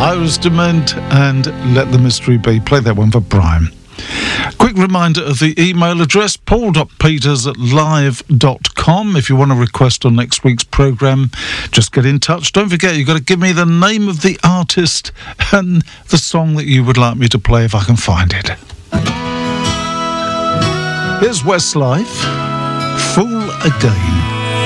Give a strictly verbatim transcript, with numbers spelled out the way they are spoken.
Iris Dement and Let the Mystery Be. Play that one for Brian. Quick reminder of the email address, paul dot peters at live dot com. If you want a request on next week's programme, just get in touch. Don't forget, you've got to give me the name of the artist and the song that you would like me to play if I can find it. Here's Westlife, Fool Again.